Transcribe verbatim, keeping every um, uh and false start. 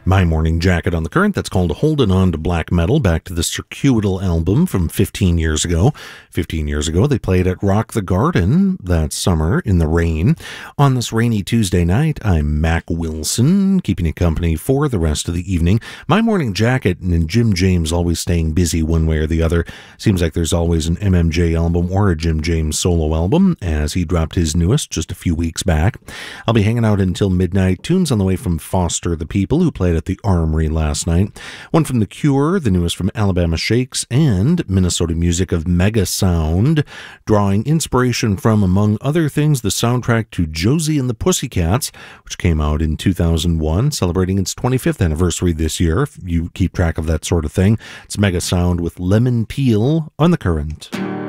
My Morning Jacket on the Current, that's called Holding On to Black Metal, back to the Circuital album from fifteen years ago. fifteen years ago, they played at Rock the Garden that summer in the rain. On this rainy Tuesday night, I'm Mac Wilson, keeping you company for the rest of the evening. My Morning Jacket and Jim James always staying busy one way or the other. Seems like there's always an M M J album or a Jim James solo album, as he dropped his newest just a few weeks back. I'll be hanging out until midnight. Tunes on the way from Foster the People, who played at the Armory last night. One from The Cure, the newest from Alabama Shakes, and Minnesota music of Mega Sound, drawing inspiration from, among other things, the soundtrack to Josie and the Pussycats, which came out in two thousand one, celebrating its twenty-fifth anniversary this year, if you keep track of that sort of thing. It's Mega Sound with Lemon Peel on the Current.